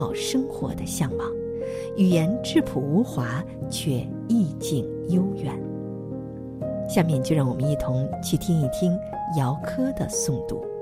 生活的向往，语言质朴无华，却意境悠远。下面就让我们一同去听一听姚科的诵读。